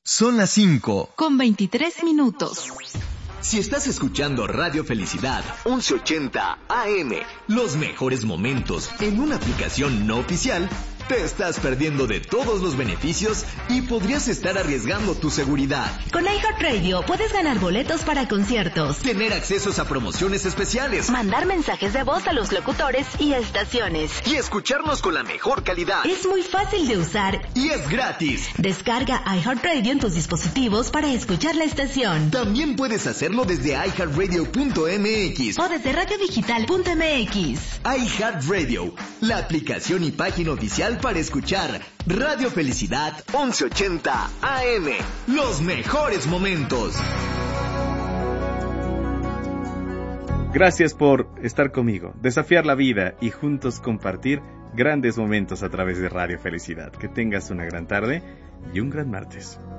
Son las 5:23. Si estás escuchando Radio Felicidad 1180 AM, los mejores momentos en una aplicación no oficial, te estás perdiendo de todos los beneficios y podrías estar arriesgando tu seguridad. Con iHeartRadio puedes ganar boletos para conciertos, tener accesos a promociones especiales, mandar mensajes de voz a los locutores y estaciones, y escucharnos con la mejor calidad. Es muy fácil de usar y es gratis. Descarga iHeartRadio en tus dispositivos para escuchar la estación. También puedes hacerlo desde iHeartRadio.mx o desde radiodigital.mx. iHeartRadio, la aplicación y página oficial para escuchar Radio Felicidad 1180 AM. Los mejores momentos. Gracias por estar conmigo, desafiar la vida y juntos compartir grandes momentos a través de Radio Felicidad. Que tengas una gran tarde y un gran martes.